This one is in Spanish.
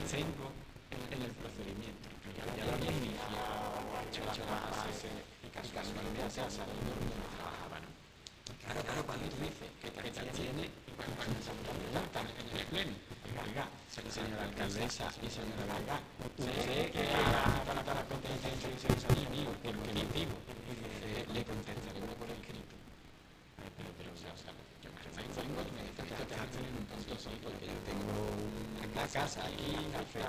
tengo en el procedimiento. Ya lo había iniciado, hecho las bases y casualmente ha salido donde trabajaba, ¿no? Claro, cuando tú dices que tal tiene, y cuando se preguntan en el pleno, oiga, señora alcaldesa y señora Vargas, usted que ha tratado la competencia y se usa amigo, ¿por qué motivo? Le contestaremos por escrito. Pero, o sea, yo me vengo y me necesito que hacer un punto sí, porque yo tengo una casa aquí, café,